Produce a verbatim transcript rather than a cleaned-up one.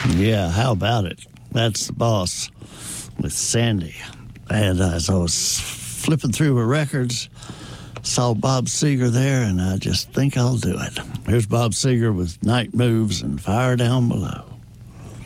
Yeah, how about it? That's the Boss with Sandy. And as I was flipping through her records, saw Bob Seger there, and I just think I'll do it. Here's Bob Seger with Night Moves and Fire Down Below.